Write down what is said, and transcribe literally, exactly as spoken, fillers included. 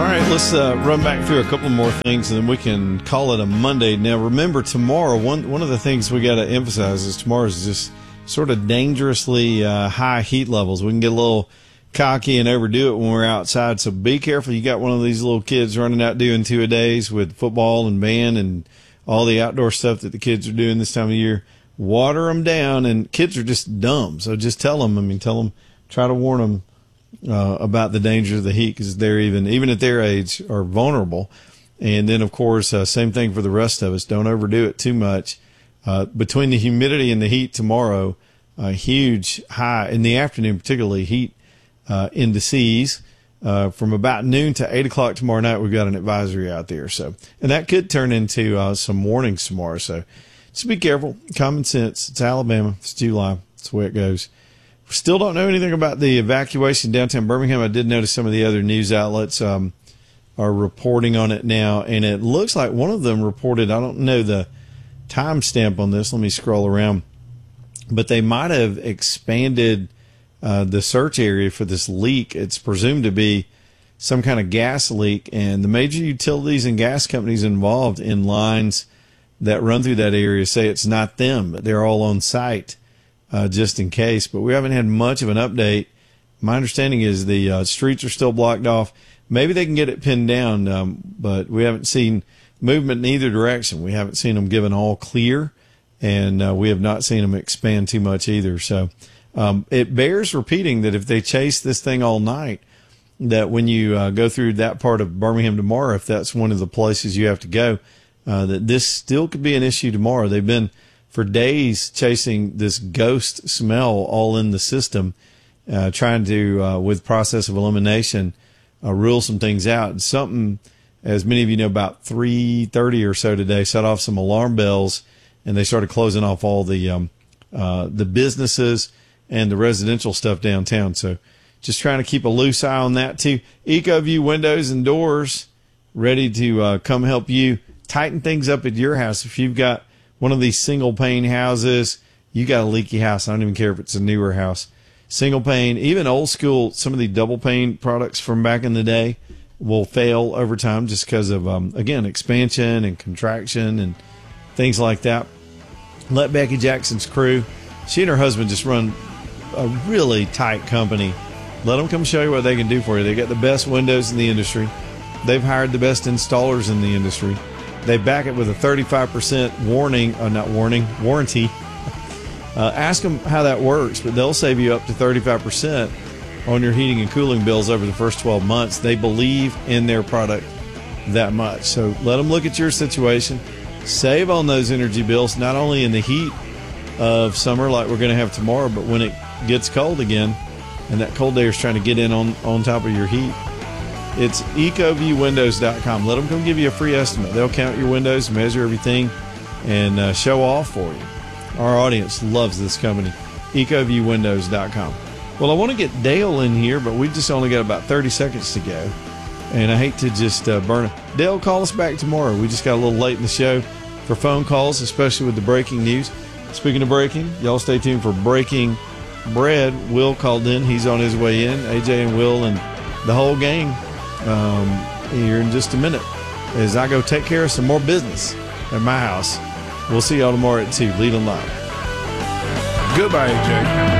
All right, let's uh, run back through a couple more things, and then we can call it a Monday. Now, remember, tomorrow, one one of the things we got to emphasize is tomorrow is just sort of dangerously uh, high heat levels. We can get a little cocky and overdo it when we're outside, so be careful. You got one of these little kids running out doing two-a-days with football and band and all the outdoor stuff that the kids are doing this time of year. Water them down, and kids are just dumb, so just tell them. I mean, tell them, try to warn them Uh, about the dangers of the heat, because they're even, even at their age, are vulnerable. And then, of course, uh, same thing for the rest of us. Don't overdo it too much. Uh, between the humidity and the heat tomorrow, a huge high in the afternoon, particularly heat uh, in the seas. Uh, from about noon to eight o'clock tomorrow night, we've got an advisory out there. So, and that could turn into uh, some warnings tomorrow. So, just be careful. Common sense. It's Alabama. It's July. That's the way it goes. Still don't know anything about the evacuation downtown Birmingham. I did notice some of the other news outlets um, are reporting on it now, and it looks like one of them reported, I don't know the timestamp on this, let me scroll around, but they might have expanded uh, the search area for this leak. It's presumed to be some kind of gas leak, and the major utilities and gas companies involved in lines that run through that area say it's not them, but they're all on site. Uh, just in case, but we haven't had much of an update. My understanding is the uh, streets are still blocked off. Maybe they can get it pinned down, um, but we haven't seen movement in either direction. We haven't seen them given all clear, and uh, we have not seen them expand too much either. So um, it bears repeating that if they chase this thing all night, that when you uh, go through that part of Birmingham tomorrow, if that's one of the places you have to go, uh, that this still could be an issue tomorrow. They've been for days chasing this ghost smell all in the system, uh, trying to, uh, with process of elimination, uh, rule some things out. And something, as many of you know, about three thirty or so today, set off some alarm bells, and they started closing off all the um, uh, the businesses and the residential stuff downtown. So just trying to keep a loose eye on that too. EcoView Windows and Doors ready to uh, come help you tighten things up at your house. If you've got one of these single pane houses, you got a leaky house. I don't even care if it's a newer house. Single pane, even old school, some of the double pane products from back in the day will fail over time just because of, um, again, expansion and contraction and things like that. Let Becky Jackson's crew, she and her husband just run a really tight company. Let them come show you what they can do for you. They got the best windows in the industry. They've hired the best installers in the industry. They back it with a thirty-five percent warning, uh, not warning, warranty. Uh, ask them how that works, but they'll save you up to thirty-five percent on your heating and cooling bills over the first twelve months. They believe in their product that much. So let them look at your situation. Save on those energy bills, not only in the heat of summer like we're going to have tomorrow, but when it gets cold again and that cold air is trying to get in on, on top of your heat. It's ecoview windows dot com. Let them come give you a free estimate. They'll count your windows, measure everything, and uh, show off for you. Our audience loves this company, ecoview windows dot com. Well, I want to get Dale in here, but we've just only got about thirty seconds to go, and I hate to just uh, burn it. Dale, call us back tomorrow. We just got a little late in the show for phone calls, especially with the breaking news. Speaking of breaking, y'all stay tuned for Breaking Bread. Will called in. He's on his way in. A J and Will and the whole gang. Um, here in just a minute as I go take care of some more business at my house. We'll see y'all tomorrow at two. Lead 'em live. Goodbye, A J.